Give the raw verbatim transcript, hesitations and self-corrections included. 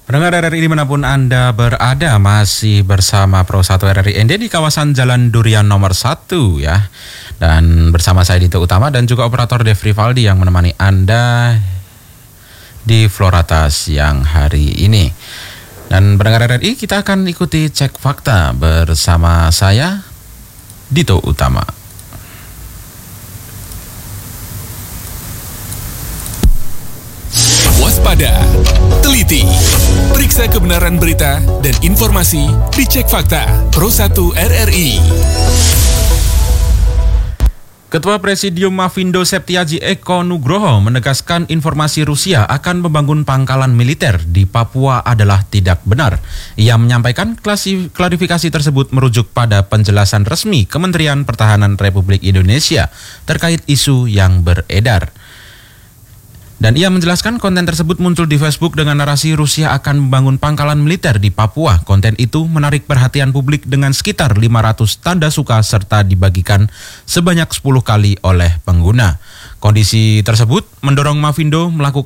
Pendengar R R I dimanapun Anda berada, masih bersama Pro satu R R I N D di kawasan Jalan Durian nomor satu ya. Dan bersama saya Dito Utama dan juga operator Dev Rivaldi yang menemani Anda di Florata siang hari ini. Dan pendengar R R I, kita akan ikuti cek fakta bersama saya Dito Utama. Waspada, teliti, periksa kebenaran berita dan informasi di Cek Fakta Pro satu R R I. Ketua Presidium Mafindo Septiaji Eko Nugroho menegaskan informasi Rusia akan membangun pangkalan militer di Papua adalah tidak benar. Ia menyampaikan klarifikasi tersebut merujuk pada penjelasan resmi Kementerian Pertahanan Republik Indonesia terkait isu yang beredar. Dan ia menjelaskan konten tersebut muncul di Facebook dengan narasi Rusia akan membangun pangkalan militer di Papua. Konten itu menarik perhatian publik dengan sekitar lima ratus tanda suka serta dibagikan sebanyak sepuluh kali oleh pengguna. Kondisi tersebut mendorong Mafindo melakukan